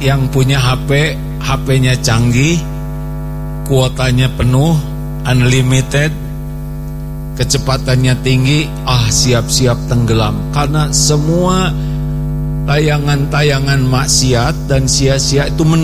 yang punya HP, HP-nya canggih, kuotanya penuh, unlimited, kecepatannya tinggi, siap-siap tenggelam. Karena semua tayangan-tayangan maksiat dan sia-sia itu